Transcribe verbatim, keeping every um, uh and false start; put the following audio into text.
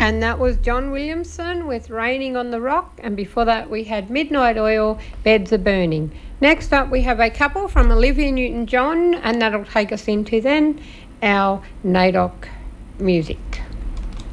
and that was John Williamson with Raining on the Rock, and before that we had Midnight Oil, Beds Are Burning. Next up we have a couple from Olivia Newton-John, and that'll take us into then our NAIDOC music.